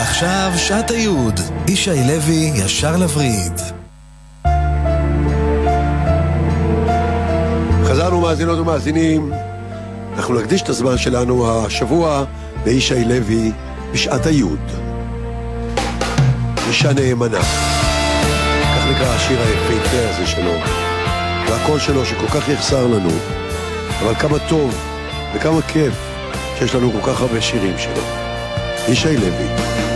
ועכשיו שעת היוד, ישי לוי ישר לוריד. חזרנו מאזינות ומאזינים, אנחנו נקדיש את הזמן שלנו השבוע לישי לוי בשעת היוד. אישה נאמנה, כך נקרא השיר היפהפה הזה שלו, והקול שלו שכל כך יחסר לנו, אבל כמה טוב וכמה כיף שיש לנו כל כך הרבה שירים שלו. ישי לוי.